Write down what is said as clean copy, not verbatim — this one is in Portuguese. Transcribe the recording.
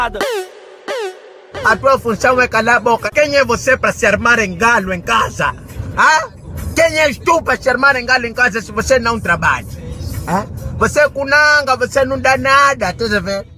A tua função é calar a boca. Quem é você para se armar em galo em casa? Ah? Quem és tu para se armar em galo em casa se você não trabalha? Ah? Você é cunanga, você não dá nada, tá a ver?